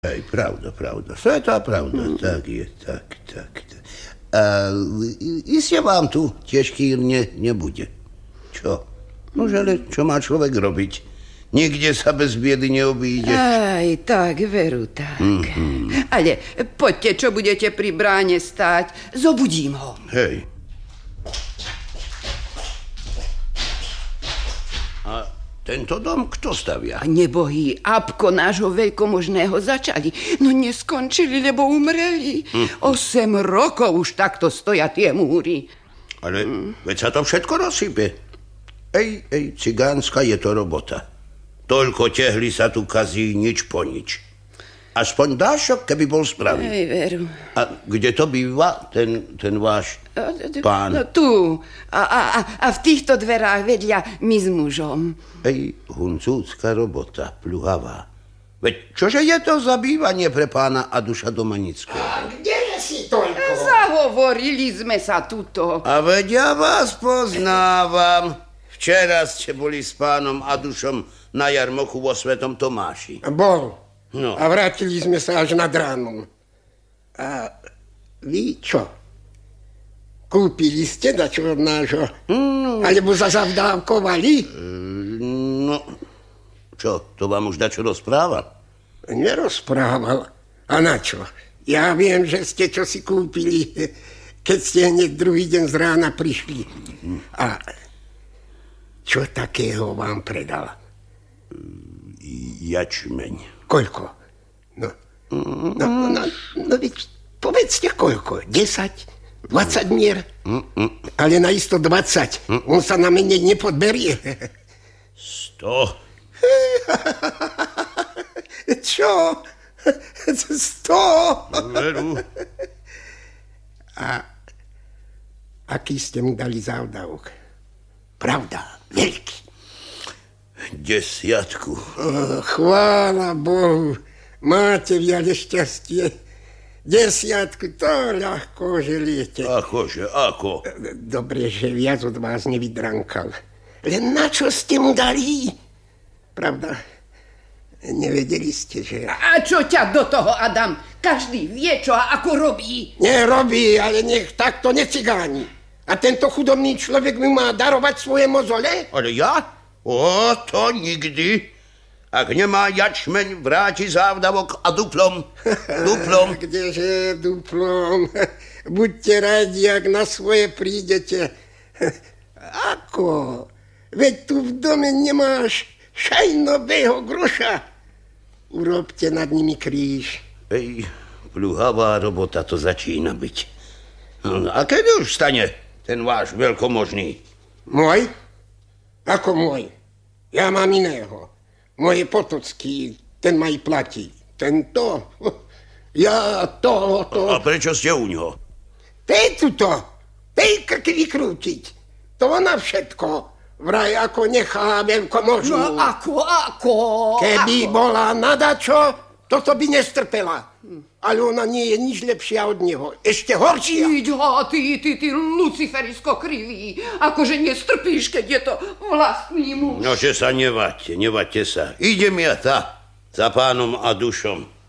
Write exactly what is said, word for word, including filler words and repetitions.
Hej, pravda, pravda. Svetá pravda. Mm. Tak je, tak, tak. tak. A iste vám tu tiež kýrne nebude. Čo? Nože, ale čo má človek robiť? Nikde sa bez biedy neobíde. Aj, tak, veru, tak. Mm-hmm. Ale poďte, čo budete pri bráne stáť, zobudím ho. Hej. A tento dom kto stavia? A nebohý apko nášho veľkomožného začali, no neskončili, lebo umreli. Mm. Osem rokov už takto stoja tie múry. Ale mm. veď sa to všetko rozsype. Ej, ej, cigánska je to robota. Toľko tehly sa tu kazí nič po nič. Aspoň dášok, keby bol správny. Ej, veru. A kde to býva, ten, ten váš pán? No tu. A, a, a v týchto dverách vedľa my s mužom. Ej, huncúcka robota, pluhavá. Veď čože je to za bývanie pre pána Aduša Domanického? A kdeže si toľko? Zahovorili sme sa tuto. A veď ja vás poznávam. Včera ste boli s pánom Adušom na jarmochu vo Svetom Tomáši. Bol. No. A vrátili sme sa až nad ránom. A vy čo? Kúpili ste dačo od nášho? Mm. Alebo sa zavdávkovali? Mm, no, čo, to vám už dačo rozprával? Nerozprával. A na čo? Ja viem, že ste čo si kúpili, keď ste hneď druhý deň z rána prišli. A čo takého vám predal? Jačmeň. Koľko? No, no, no, no, no povedzte koľko? desať? dvadsať mier? Mm-mm. Ale naisto dvadsať. Mm. On sa na mene nepodberie. sto. Čo? sto? Veru. A aký ste mu dali závdavok? Pravda, veľký. Desiatku. Oh, chvála Bohu, máte viac šťastie. Desiatku, to ľahko želiete. Akože, ako? Dobre, že viac od vás nevydrankal. Len na čo ste mu dali? Pravda, nevedeli ste, že... A čo ťa do toho, Adam? Každý vie, čo a ako robí. Nerobí, ale nech takto necigáni. A tento chudobný človek mi má darovať svoje mozole? Ale ja? O, to nikdy. Ak nemá jačmeň, vráti závdavok a duplom. Duplom. Kdeže duplom? Buďte radi, ak na svoje prídete. Ako? Veď tu v dome nemáš šajnového groša. Urobte nad nimi kríž. Ej, pluhavá robota to začína byť. A kedy už stane ten váš veľkomožný? Môj? Ako môj? Ja mám iného. Moje potocky, ten ma i platí. Tento? Ja to, to... A prečo ste u ňoho? Tej tuto, tej krky vykrútiť. To ona všetko. Vraj ako nechá veľkomožnú. No ako, ako? Keby ako? bola nadačo, toto by nestrpela. Ale ona nie je nič lepšia od neho. Ešte horšia. Iď ho, ty, ty, ty luciferisko krivý. Akože nestrpíš, keď je to vlastný muž. No, že sa nevaďte, nevaďte sa. Idem ja tá, za pánom Adušom.